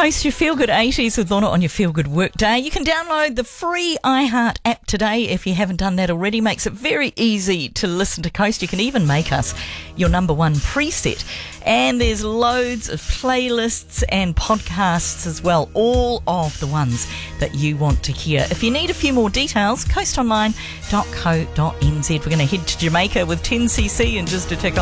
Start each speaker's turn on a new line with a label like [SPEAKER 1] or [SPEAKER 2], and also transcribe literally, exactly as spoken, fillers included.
[SPEAKER 1] Coast your Feel Good eighties with Lorna on your Feel Good work day. You can download the free iHeart app today if you haven't done that already. Makes it very easy to listen to Coast. You can even make us your number one preset. And there's loads of playlists and podcasts as well, all of the ones that you want to hear. If you need a few more details, coast online dot co dot n z. We're going to head to Jamaica with ten C C in just a tick.